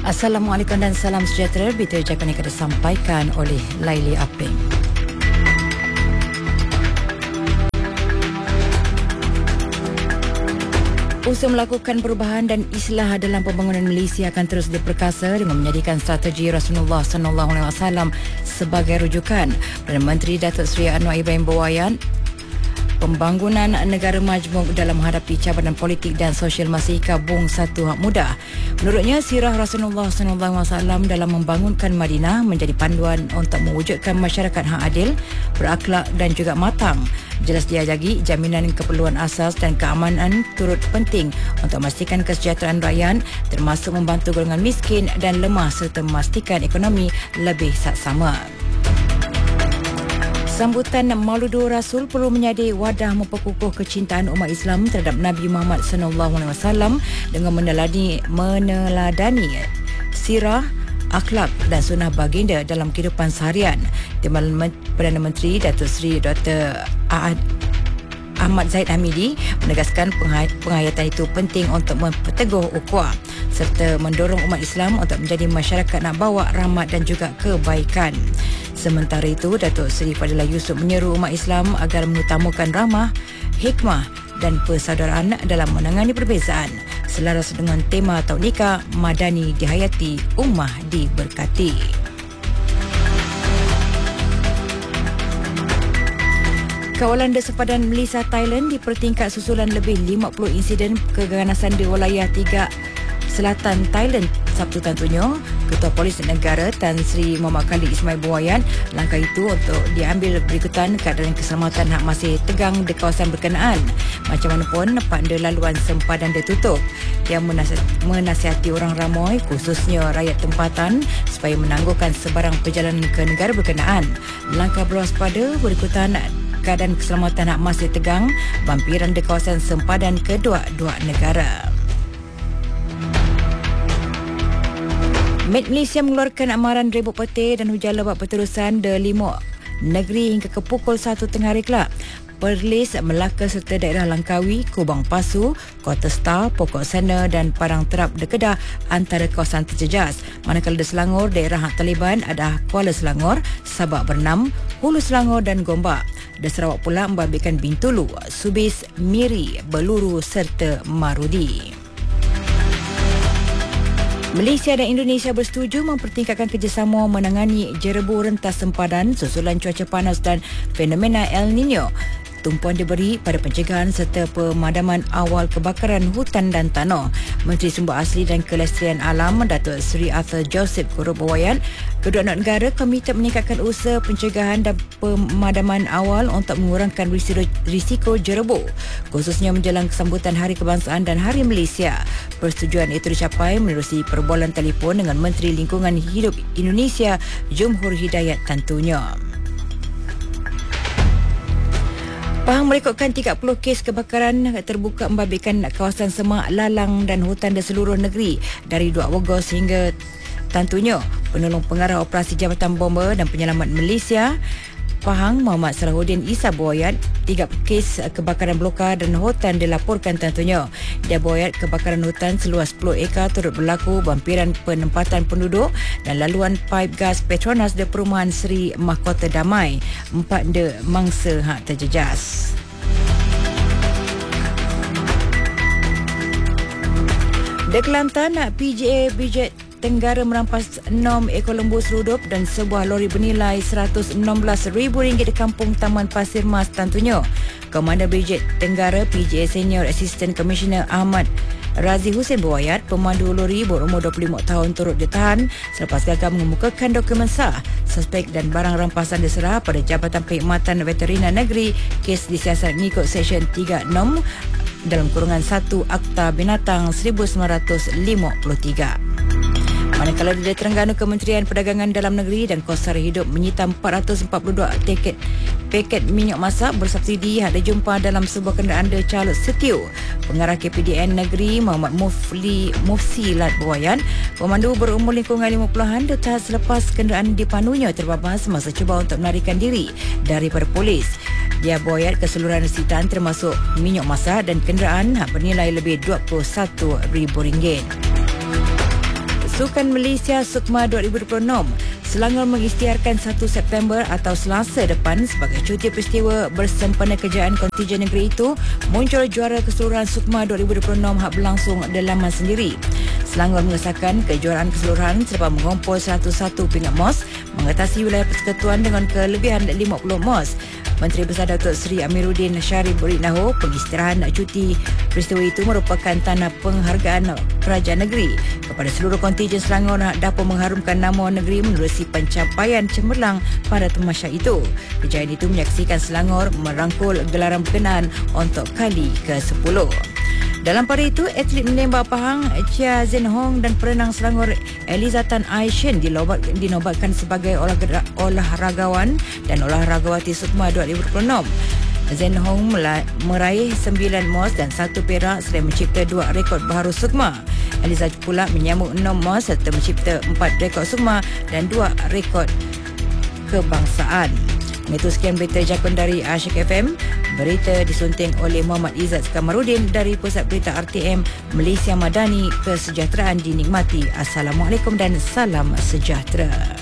Assalamualaikum dan salam sejahtera. Berita Japan yang disampaikan oleh Laili Apeng. Usaha melakukan perubahan dan islah dalam pembangunan Malaysia akan terus diperkasa dengan menjadikan strategi Rasulullah SAW sebagai rujukan. Perdana Menteri Datuk Seri Anwar Ibrahim berwayan pembangunan negara majmuk dalam menghadapi cabaran politik dan sosial masih kabung satu hak mudah. Menurutnya, sirah Rasulullah SAW dalam membangunkan Madinah menjadi panduan untuk mewujudkan masyarakat hak adil, berakhlak dan juga matang. Jelas dia lagi, jaminan keperluan asas dan keamanan turut penting untuk memastikan kesejahteraan rakyat, termasuk membantu golongan miskin dan lemah serta memastikan ekonomi lebih saksama. Sambutan Mauludu Rasul perlu menjadi wadah memperkukuh kecintaan umat Islam terhadap Nabi Muhammad SAW dengan meneladani sirah, akhlak dan sunnah baginda dalam kehidupan seharian. Timbalan Perdana Menteri Datuk Seri Dr. Ahmad Zahid Hamidi menegaskan penghayatan itu penting untuk memperteguh ukhuwah serta mendorong umat Islam untuk menjadi masyarakat nak bawa rahmat dan juga kebaikan. Sementara itu, Datuk Seri Fadilah Yusof menyeru umat Islam agar mengutamakan rahmah, hikmah dan persaudaraan dalam menangani perbezaan. Selaras dengan tema Taunika Madani dihayati, ummah diberkati. Kawalan Sempadan Melissa Thailand dipertingkat susulan lebih 50 insiden keganasan di wilayah 3 Selatan Thailand Sabtu tentunya. Ketua Polis Negara Tan Sri Muhammad Khalid Ismail berwayan langkah itu untuk diambil berikutan keadaan keselamatan hak masih tegang di kawasan berkenaan. Macam mana pun, pandu laluan sempadan ditutup. Dia menasihati orang ramai, khususnya rakyat tempatan, supaya menangguhkan sebarang perjalanan ke negara berkenaan. Langkah berwaspada berikutan keadaan keselamatan hak masih tegang vampiran di kawasan sempadan kedua-dua negara. Met Malaysia mengeluarkan amaran ribut petir dan hujan lebat berterusan di 5 negeri hingga ke pukul 1 tengah hari kelak. Perlis, Melaka serta daerah Langkawi, Kubang Pasu, Kota Star, Pokok Sana dan Padang Terap di Kedah antara kawasan terjejas. Manakala di Selangor, daerah hak Taliban adalah Kuala Selangor, Sabak Bernam, Hulu Selangor dan Gombak. Di Sarawak pula membabitkan Bintulu, Subis, Miri, Beluru serta Marudi. Malaysia dan Indonesia bersetuju mempertingkatkan kerjasama menangani jerebu rentas sempadan susulan cuaca panas dan fenomena El Nino. Tumpuan diberi pada pencegahan serta pemadaman awal kebakaran hutan dan tanah. Menteri Sumber Asli dan Kelestarian Alam Datuk Seri Arthur Joseph Kurup berwayan kedua negara komited meningkatkan usaha pencegahan dan pemadaman awal untuk mengurangkan risiko jerebu, khususnya menjelang kesambutan Hari Kebangsaan dan Hari Malaysia. Persetujuan itu dicapai menerusi perbualan telefon dengan Menteri Lingkungan Hidup Indonesia Jumhur Hidayat tentunya. Pahang merekodkan 30 kes kebakaran terbuka membabitkan kawasan semak, lalang dan hutan di seluruh negeri dari 2 Ogos hingga tentunya. Penolong pengarah operasi Jabatan Bomba dan Penyelamat Malaysia Pahang Muhammad Salahuddin Isa berwayat 3 kes kebakaran blokar dan hutan dilaporkan tentunya. Dia berwayat kebakaran hutan seluas 10 ekar turut berlaku, vampiran penempatan penduduk dan laluan paip gas Petronas di perumahan Seri Mahkota Damai 4 de mangsa hak terjejas. Di Kelantan, PGA Bridget Tenggara merampas 6 ekor lembu seludup dan sebuah lori bernilai RM116,000 di kampung Taman Pasir Mas tentunya. Komander Bridget Tenggara PGA Senior Assistant Commissioner Ahmad Razi Hussein berwayat pemandu lori berumur 25 tahun turut ditahan selepas gagal mengemukakan dokumen sah. Suspek dan barang rampasan diserah pada Jabatan Perkhidmatan Veteriner Negeri. Kes disiasat mengikut Seksyen 36 dalam kurungan 1 Akta Binatang 1953. Manakala di Terengganu, Kementerian Perdagangan Dalam Negeri dan Kos Sara Hidup menyita 442 paket minyak masak bersubsidi yang dijumpa dalam sebuah kenderaan di Calut Setiu. Pengarah KPDN Negeri Muhammad Mufsi Lat berwayan pemandu berumur lingkungan 50-an ditahan selepas kenderaan dipandunya terbabas semasa cuba untuk melarikan diri daripada polis. Dia berwayat keseluruhan sitaan termasuk minyak masak dan kenderaan bernilai lebih RM21,000. Sukan Malaysia Sukma 2026. Selangor mengisytiharkan 1 September atau Selasa depan sebagai cuti peristiwa bersempena kejayaan kontijen negeri itu muncul juara keseluruhan Sukma 2026 hak berlangsung di laman sendiri. Selangor mengesahkan kejuaraan keseluruhan selepas mengumpul 101 pingat MOS, mengatasi wilayah persekutuan dengan kelebihan 50 MOS. Menteri Besar Datuk Seri Amiruddin Syarif beritahu pengisytiharan cuti peristiwa itu merupakan tanda penghargaan kerajaan negeri kepada seluruh kontijen Selangor yang dapat mengharumkan nama negeri menerusi pencapaian cemerlang pada tamasya itu. Kejayaan itu menyaksikan Selangor merangkul gelaran berkenaan untuk kali ke-10. Dalam pada itu, atlet menembak Pahang Chia Zen Hong dan perenang Selangor Elizatan Aishin dinobatkan sebagai olahragawan dan olahragawati Sukma 2026. Zen Hong meraih 9 MOS dan 1 perak serta mencipta 2 rekod baharu Sukma. Elizat pula menyambut 6 MOS serta mencipta 4 rekod Sukma dan 2 rekod kebangsaan. Itu sekian berita jakun dari Asyik FM. Berita disunting oleh Muhammad Izzat Kamarudin dari Pusat Berita RTM Malaysia Madani. Kesejahteraan dinikmati. Assalamualaikum dan salam sejahtera.